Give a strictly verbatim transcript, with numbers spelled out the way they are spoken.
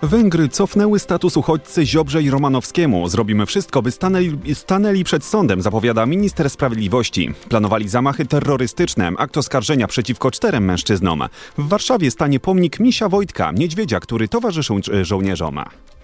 Węgry cofnęły status uchodźcy Ziobrze i Romanowskiemu. Zrobimy wszystko, by stanęli, stanęli przed sądem, zapowiada minister sprawiedliwości. Planowali zamachy terrorystyczne, akt oskarżenia przeciwko czterem mężczyznom. W Warszawie stanie pomnik Misia Wojtka, niedźwiedzia, który towarzyszył żołnierzom.